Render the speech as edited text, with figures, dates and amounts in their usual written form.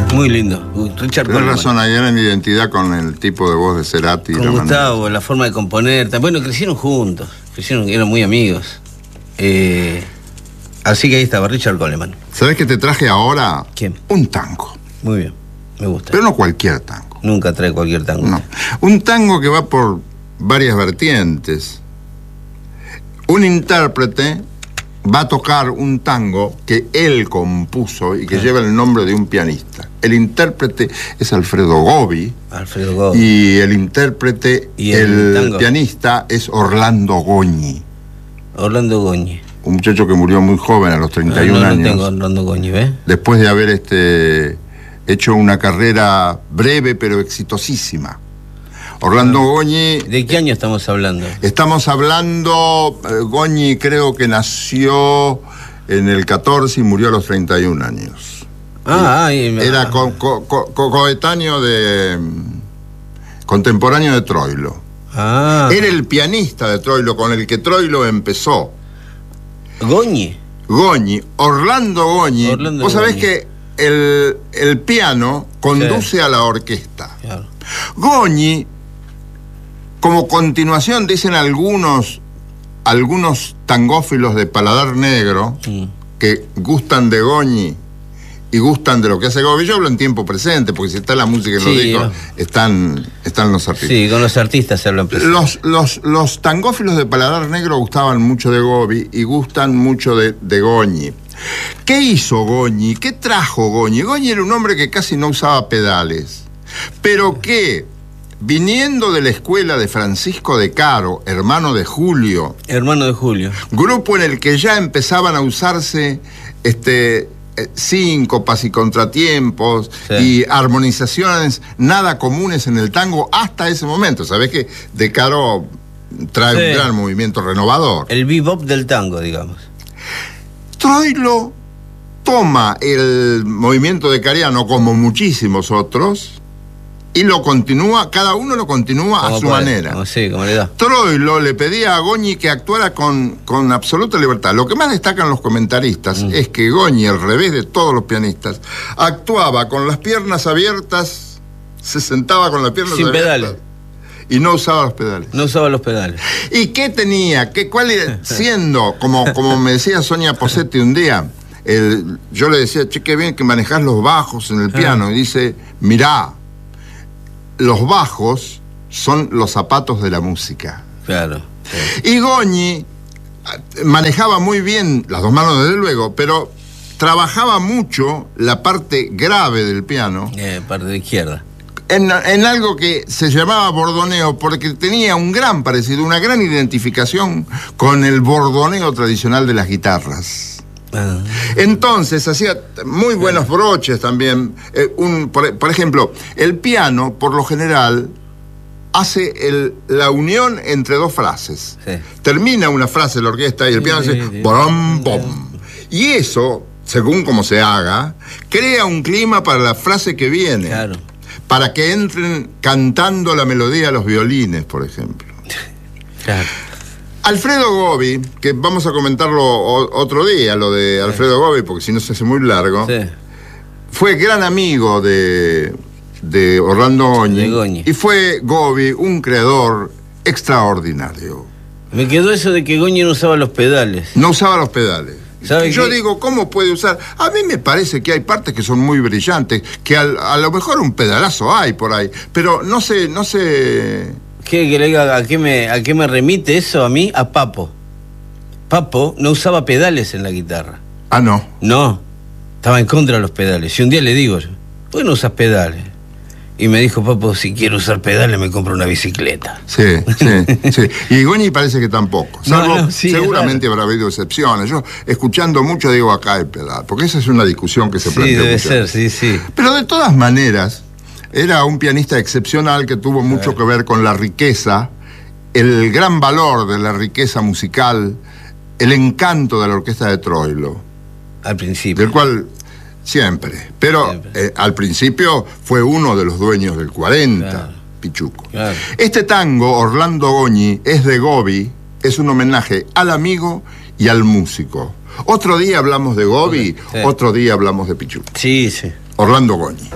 Muy lindo. Richard Tienes Coleman. razón, hay gran identidad con el tipo de voz de Cerati. Con Gustavo, la forma de componer. Bueno, crecieron juntos. Eran muy amigos. Así que ahí estaba, Richard Coleman. ¿Sabés qué te traje ahora? ¿Quién? Un tango. Muy bien, me gusta. Pero no cualquier tango. Nunca trae cualquier tango. No. Un tango que va por varias vertientes. Un intérprete va a tocar un tango que él compuso y que lleva el nombre de un pianista. El intérprete es Alfredo Gobbi. Alfredo Gobbi. Y el intérprete, ¿Y el pianista, es Orlando Goñi. Orlando Goñi. Un muchacho que murió muy joven, a los 31 años. No tengo Orlando Goñi, ¿ves? Después de haber hecho una carrera breve pero exitosísima. Orlando Goñi... ¿De qué año estamos hablando? Estamos hablando... Goñi creo que nació en el 14 y murió a los 31 años. Era coetáneo contemporáneo de Troilo. Era el pianista de Troilo, con el que Troilo empezó. ¿Goñi? Goñi, Orlando Goñi. Vos sabés que el piano conduce a la orquesta. Claro. Goñi, como continuación, dicen algunos tangófilos de paladar negro que gustan de Goñi y gustan de lo que hace Gobbi. Yo hablo en tiempo presente, porque si está la música en los discos, están los artistas. Sí, con los artistas se hablan presente. Los tangófilos de paladar negro gustaban mucho de Gobbi y gustan mucho de Goñi. ¿Qué hizo Goñi? ¿Qué trajo Goñi? Goñi era un hombre que casi no usaba pedales, pero que, viniendo de la escuela de Francisco de Caro, hermano de Julio, grupo en el que ya empezaban a usarse síncopas y contratiempos y armonizaciones nada comunes en el tango hasta ese momento. Sabés que De Caro trae un gran movimiento renovador. El bebop del tango, digamos. Troilo toma el movimiento de Cariano, como muchísimos otros, y lo continúa, cada uno lo continúa a su manera. Como le da. Troilo le pedía a Goñi que actuara con absoluta libertad. Lo que más destacan los comentaristas es que Goñi, al revés de todos los pianistas, actuaba con las piernas abiertas, se sentaba con las piernas abiertas. Sin pedales. Y no usaba los pedales. No usaba los pedales. ¿Y qué tenía? ¿Cuál era? Siendo, como me decía Sonia Posetti un día, yo le decía, che, qué bien que manejás los bajos en el piano. Y dice, mirá, los bajos son los zapatos de la música. Claro. Y Goñi manejaba muy bien las dos manos, desde luego, pero trabajaba mucho la parte grave del piano. Parte de izquierda. En algo que se llamaba bordoneo, porque tenía un gran parecido, una gran identificación con el bordoneo tradicional de las guitarras. Entonces hacía muy buenos broches también. Por ejemplo, el piano, por lo general, hace la unión entre dos frases. Termina una frase la orquesta y el piano hace bom, bom. Y eso, según como se haga, crea un clima para la frase que viene. Claro. Para que entren cantando la melodía a los violines, por ejemplo. Claro. Alfredo Gobbi, que vamos a comentarlo otro día, lo de Alfredo Gobbi, porque si no se hace muy largo, fue gran amigo de Orlando Goñi, y fue Gobbi un creador extraordinario. Me quedó eso de que Goñi no usaba los pedales. No usaba los pedales. Yo digo, ¿cómo puede usar? A mí me parece que hay partes que son muy brillantes, que a lo mejor un pedalazo hay por ahí, pero no sé... ¿Qué le diga? ¿A qué me remite eso a mí? A Papo. Papo no usaba pedales en la guitarra. Ah, ¿no? No, estaba en contra de los pedales. Y un día le digo, ¿por qué no usas pedales? Y me dijo, Papo, si quiero usar pedales me compro una bicicleta. Sí. Y Goñi parece que tampoco. Seguramente habrá habido excepciones. Yo, escuchando mucho, digo, acá el pedal. Porque esa es una discusión que se plantea. Debe ser, sí. Pero de todas maneras, era un pianista excepcional que tuvo mucho que ver con la riqueza, el gran valor de la riqueza musical, el encanto de la orquesta de Troilo. Al principio. Del cual... Siempre, pero al principio fue uno de los dueños del 40, Pichuco. Claro. Este tango, Orlando Goñi, es de Gobbi, es un homenaje al amigo y al músico. Otro día hablamos de Gobbi, otro día hablamos de Pichuco. Sí. Orlando Goñi.